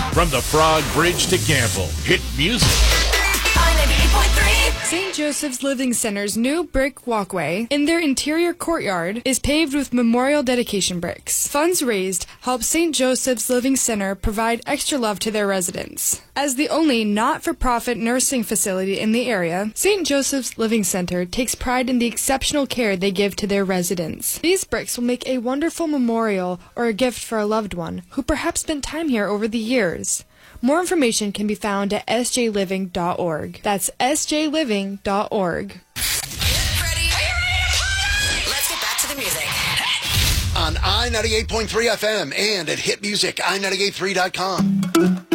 From the Frog Bridge to Campbell, hit music. St. Joseph's Living Center's new brick walkway in their interior courtyard is paved with memorial dedication bricks. Funds raised help St. Joseph's Living Center provide extra love to their residents. As the only not-for-profit nursing facility in the area, St. Joseph's Living Center takes pride in the exceptional care they give to their residents. These bricks will make a wonderful memorial or a gift for a loved one who perhaps spent time here over the years. More information can be found at sjliving.org. That's sjliving.org. Let's get back to the music. On I-98.3 FM and at hitmusic, i98.3.com.